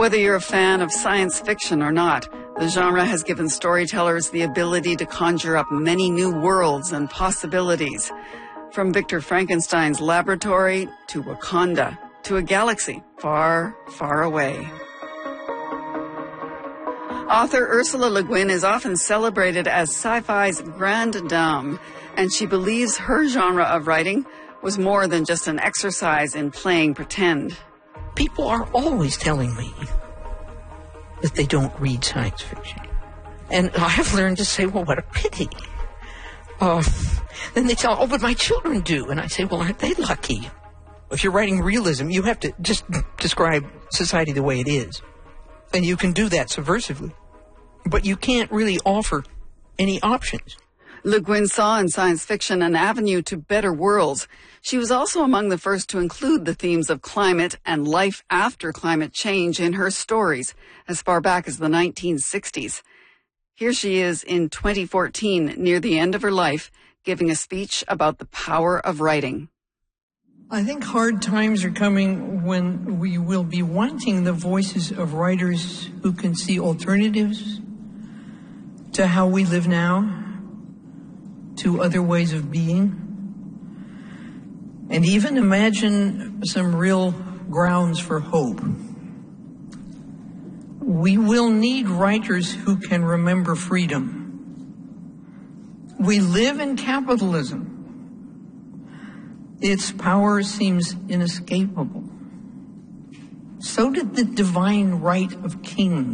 Whether you're a fan of science fiction or not, the genre has given storytellers the ability to conjure up many new worlds and possibilities. From Victor Frankenstein's laboratory to Wakanda to a galaxy far, far away. Author Ursula Le Guin is often celebrated as sci-fi's grande dame, and she believes her genre of writing was more than just an exercise in playing pretend. People are always telling me that they don't read science fiction. And I have learned to say, well, what a pity. Then they tell, oh, but my children do. And I say, well, aren't they lucky? If you're writing realism, you have to just describe society the way it is. And you can do that subversively. But you can't really offer any options. Le Guin saw in science fiction an avenue to better worlds. She was also among the first to include the themes of climate and life after climate change in her stories as far back as the 1960s. Here she is in 2014, near the end of her life, giving a speech about the power of writing. I think hard times are coming when we will be wanting the voices of writers who can see alternatives to how we live now, to other ways of being, and even imagine some real grounds for hope. We will need writers who can remember freedom. We live in capitalism. Its power seems inescapable. So did the divine right of kings.